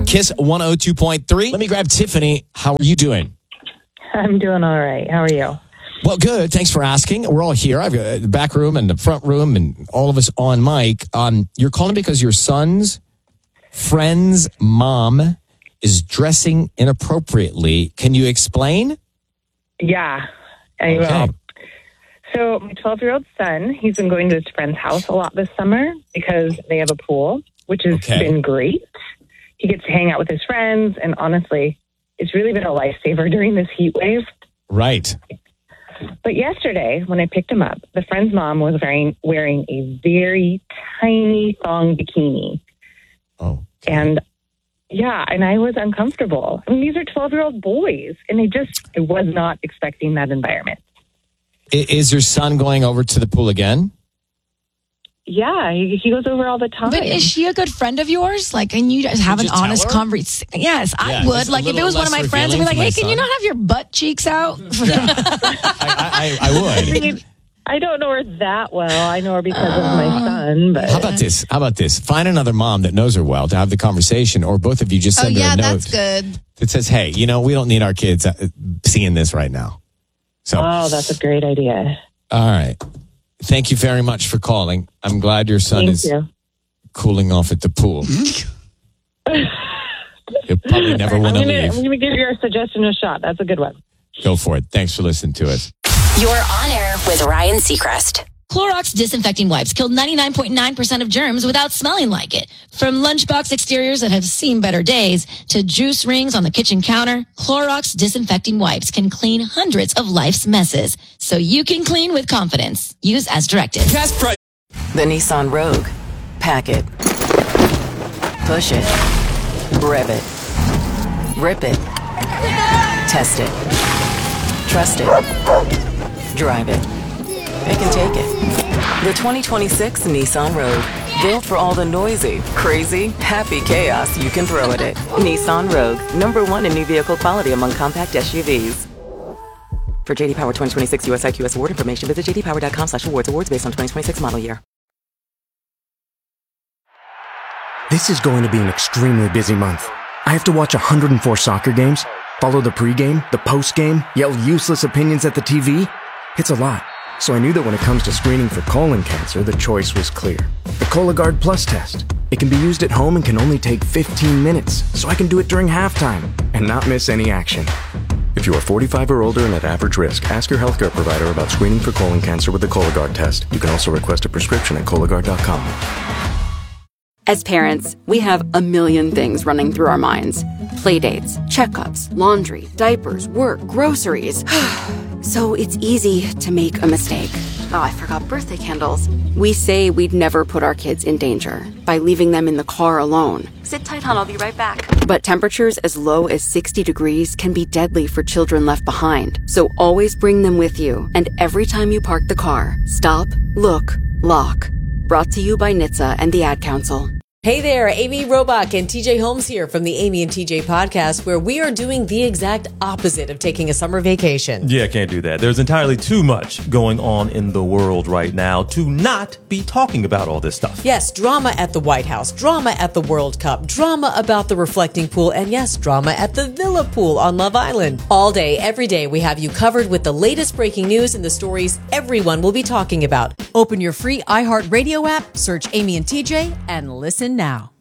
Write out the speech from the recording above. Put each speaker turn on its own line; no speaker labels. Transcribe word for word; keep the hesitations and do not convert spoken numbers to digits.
Kiss one oh two point three. Let me grab Tiffany. How are you doing?
I'm doing all right. How are you?
Well, good. Thanks for asking. We're all here. I've got the back room and the front room and all of us on mic. Um, you're calling because your son's friend's mom is dressing inappropriately. Can you explain?
Yeah, I
Okay.
will. So my twelve-year-old son, he's been going to his friend's house a lot this summer because they have a pool, which has
Okay.
been great. He gets to hang out with his friends, and honestly, it's really been a lifesaver during this heat wave.
Right.
But yesterday, when I picked him up, the friend's mom was wearing, wearing a very tiny thong bikini.
Oh.
And yeah, and I was uncomfortable. I mean, these are twelve-year-old boys, and I just, I was not expecting that environment.
I- Is your son going over to the pool again?
Yeah, he, he goes over all the time.
But is she a good friend of yours? Like, can you guys have
Did
an
you tell
honest
her?
conversation? Yes, I
Yeah,
would.
just a
Like, if it
little
was one of
less
my friends, I'd be
revealing
like,
for my
hey, can you
son.
not have your butt cheeks out?
I, I, I
I
would.
mean, I don't know her that well. I know her because of my son, but
How about this? How about this? Find another mom that knows her well to have the conversation, or both of you just
Oh,
send her
yeah,
a note
that's good.
that says, hey, you know, we don't need our kids uh, seeing this right now. So,
oh, that's a great idea.
all right. Thank you very much for calling. I'm glad your son
Thank
is
you.
cooling off at the pool. He'll probably never
I'm
want to
gonna,
leave.
I'm gonna give your suggestion a shot. That's a good one.
Go for it. Thanks for listening to us.
You're on air with Ryan Seacrest.
Clorox disinfecting wipes killed ninety-nine point nine percent of germs without smelling like it. From lunchbox exteriors that have seen better days to juice rings on the kitchen counter, Clorox disinfecting wipes can clean hundreds of life's messes. So you can clean with confidence. Use as directed.
The Nissan Rogue. Pack it. Push it. Rev it. Rip it. Test it. Trust it. Drive it. It can take it. The twenty twenty-six Nissan Rogue. Built for all the noisy, crazy, happy chaos you can throw at it. Nissan Rogue. Number one in new vehicle quality among compact S U Vs. For J D Power twenty twenty-six U S I Q S award information, visit j d power dot com slash awards. Awards based on twenty twenty-six model year.
This is going to be an extremely busy month. I have to watch one hundred four soccer games, follow the pregame, the postgame, yell useless opinions at the T V. It's a lot. So I knew that when it comes to screening for colon cancer, the choice was clear. The Cologuard Plus test. It can be used at home and can only take fifteen minutes, so I can do it during halftime and not miss any action. If you are forty-five or older and at average risk, ask your healthcare provider about screening for colon cancer with the Cologuard test. You can also request a prescription at Cologuard dot com.
As parents, we have a million things running through our minds. Playdates, checkups, laundry, diapers, work, groceries. So it's easy to make a mistake. Oh, I forgot birthday candles. We say we'd never put our kids in danger by leaving them in the car alone. Sit tight, hon, I'll be right back. But temperatures as low as sixty degrees can be deadly for children left behind. So always bring them with you. And every time you park the car, stop, look, lock. Brought to you by N H T S A and the Ad Council.
Hey there, Amy Robach and T J Holmes here from the Amy and T J podcast, where we are doing the exact opposite of taking a summer vacation.
Yeah, can't do that. There's entirely too much going on in the world right now to not be talking about all this stuff.
Yes, drama at the White House, drama at the World Cup, drama about the reflecting pool, and yes, drama at the Villa Pool on Love Island. All day, every day, we have you covered with the latest breaking news and the stories everyone will be talking about. Open your free iHeartRadio app, search Amy and T J, and listen now.